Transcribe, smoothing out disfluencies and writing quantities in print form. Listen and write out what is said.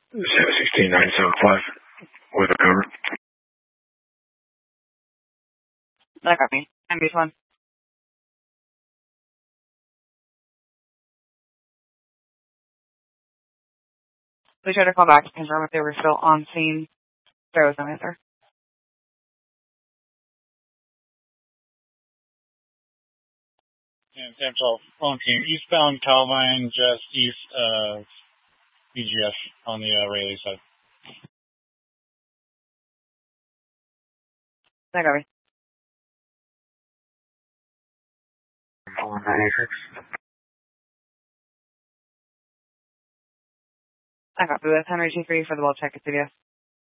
16975 with a cover. That got me. MB1. We tried to call back to confirm if they were still on scene. There was no answer. And Sam 12, phone team, eastbound Calvine, just east of BGF on the Rayleigh side. That got me. I got me with Henry T3 for the well check at CBS.